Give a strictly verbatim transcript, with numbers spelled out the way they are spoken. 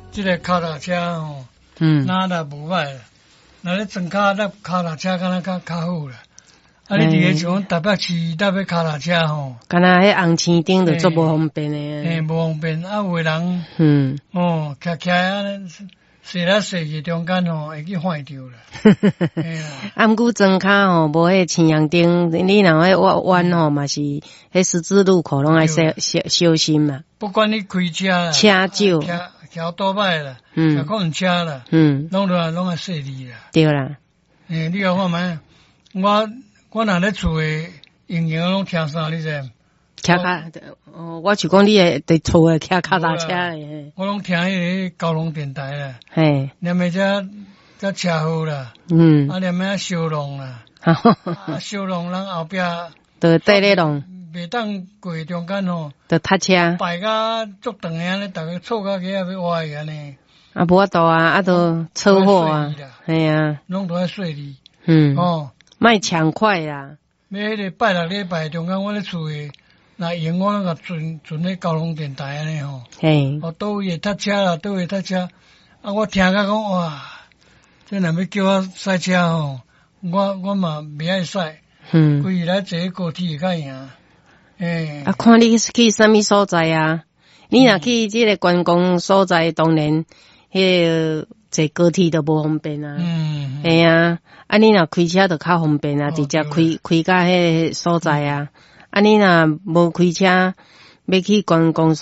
这个脚踏车吼， 嗯， 哪若无歹啦，若咧装脚踏脚踏车敢若较较好啦。啊，你伫个像台北市搭要脚踏车吼， 敢若迄红青顶就足无方便诶。 嘿，无方便。啊，有诶人， 嗯， 哦，骑骑啊，踅来踅去中间吼，会去坏着啦。嘿啦， 啊，毋过装脚吼，无迄青阳顶，你若迄弯弯吼，嘛是迄十字路口拢爱小小小心嘛。 不管你开车啦， 车少， 骑骑倒摆啦， 嗯， 骑可能车啦， 嗯， 拢都拢爱细腻啦。 对啦。 诶，你甲看觅，我我若咧厝诶，用用拢听啥，你知？ 骑脚，哦，我就讲你诶，伫厝诶骑脚踏车诶。 我拢听迄个高雄电台啦， 嘿， 念诶遮遮车祸啦， 嗯， 啊念诶烧弄啦，啊烧弄人后壁， 就缀咧弄， 袂当过中间吼， 就踏车， 排甲足长诶安尼，逐个错甲起啊要歪安尼， 啊，无法度啊，啊，都车祸啊，系啊， 拢都爱细腻， 嗯， 哦， 莫抢快啦。 要迄个拜六礼拜中间，我咧厝诶，若用我拢甲存存咧高雄电台安尼吼， 嘿， 哦，倒位会搭车啦，倒位搭车，啊，我听甲讲哇，这若要叫我赛车吼，我我嘛袂爱赛， 嗯， 规日来坐高铁会较赢，诶， 啊，看你去啥物所在啊？你若去即个观光所在，当然，迄个坐高铁都无方便啊。 嗯， 系啊，啊，你若开车就较方便啊，直接开开到迄个所在啊。啊，你若无开车，要去观光。